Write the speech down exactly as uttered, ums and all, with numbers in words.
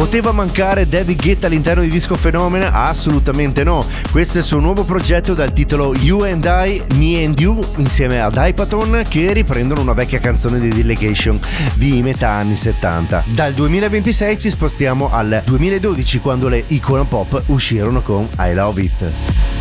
Poteva mancare David Guetta all'interno di Disco Phenomena? Assolutamente no. Questo è il suo nuovo progetto dal titolo You and I, Me and You, insieme ad Hypaton, che riprendono una vecchia canzone di Delegation di metà anni settanta. Dal duemilaventisei ci spostiamo al duemiladodici, quando le Icona Pop uscirono con I Love It.